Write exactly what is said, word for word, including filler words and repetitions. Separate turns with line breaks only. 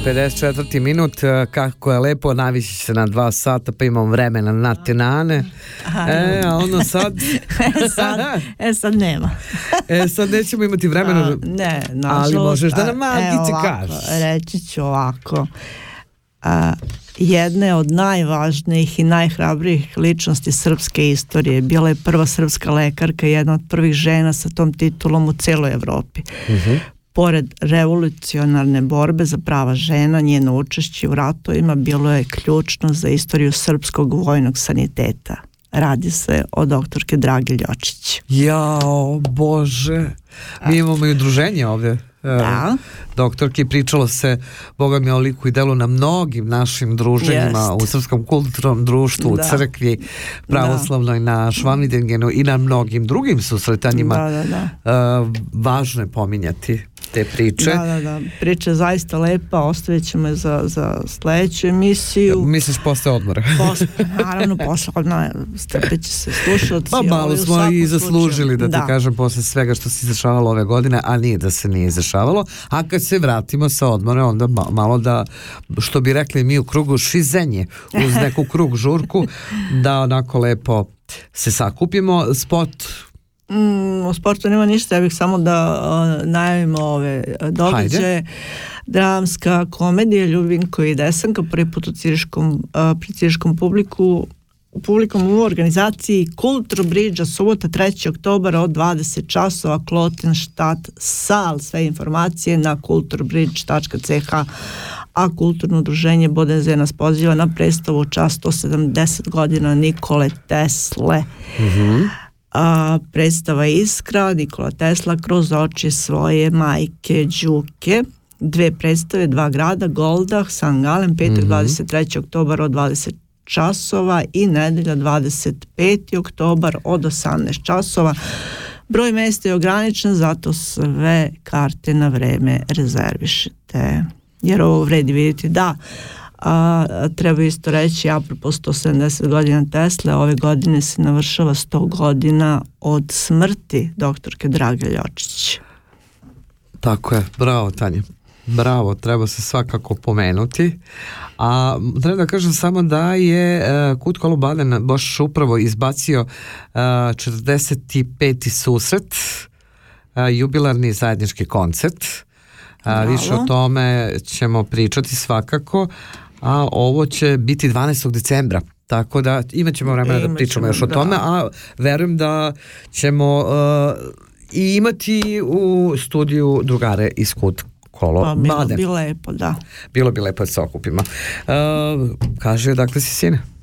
pedeset četvrti minut, kako je lepo, navići se na dva sata, pa imam vremena na tenane. E, a ono sad...
e, sad e, sad nema.
e, sad nećemo imati vremena,
a, ne,
ali možeš da nam malkice kažeš.
Reći ću ovako. A, jedne od najvažnijih i najhrabrijih ličnosti srpske istorije. Bila je prva srpska lekarka, jedna od prvih žena sa tom titulom u celoj Evropi. Uh-huh. Pored revolucionarne borbe za prava žena, njeno učešće u ratovima bilo je ključno za istoriju srpskog vojnog saniteta. Radi se o doktorke Dragi Ljočić.
Jao, Bože. Mi imamo i udruženje ovdje.
Da.
Doktorki, pričalo se, Boga mi, o liku i delu na mnogim našim druženjima. Jest. U Srpskom kulturnom društvu, da. U crkvi pravoslavnoj, da. Na Švanvidengenu i na mnogim drugim susretanjima.
Da, da, da.
Uh, važno je pominjati te priče.
Da, da, da. Priča je zaista lepa, ostavit ćemo je za, za sljedeću emisiju.
Misliš posle odmora?
Posle, naravno, posle odmora strpit će se slušalci.
Pa malo smo i zaslužili, da ti da. kažem, posle svega što se izrašavalo ove godine, a nije da se nije izrašavalo. A kad se vratimo sa odmora, onda malo da, što bi rekli mi u krugu, šizenje uz neku krug žurku, da onako lepo se sakupimo. Spot...
Mm, u sportu nema ništa, ja bih samo da uh, najavimo ove događaje. Dramska komedija Ljubinko i Desanka, prvi put u ciriškom, uh, pri ciriškom publiku publikom u organizaciji Kultur Bridge, subota trećeg oktobra od dvadeset časova, Klotenštat sal. Sve informacije na kulturbridge tačka c h. A kulturno udruženje Bodenze nas poziva na predstavu čast sto sedamdeset godina Nikole Tesle. Mhm. A, predstava Iskra, Nikola Tesla kroz oči svoje majke Đuke. Dve predstave, dva grada, Goldah, Sankt Galen, petak mm-hmm. dvadeset trećeg oktobra od dvadeset časova i nedelja dvadeset peti oktobar od osamnaest časova. Broj mjesta je ograničen, zato sve karte na vreme rezervišite. Jer ovo vredi vidjeti da a, treba isto reći, apropo sto sedamdeset godina Tesle, ove godine se navršava sto godina od smrti doktorke Drage Ljočić.
Tako je, bravo Tanja. Bravo, treba se svakako pomenuti. A treba da kažem samo da je uh, Kut Kolubaden baš upravo izbacio uh, četrdeset peti susret, uh, jubilarni zajednički koncert. Uh, više o tome ćemo pričati svakako, a ovo će biti dvanaestog decembra. Tako da imat ćemo vremena da pričamo još o tome, a verujem da ćemo uh, i imati u studiju drugare iz Kut Kolo
pa, bilo bi lepo, da.
Bilo bi lepo da se okupimo. Uh, kaže, dakle si sine?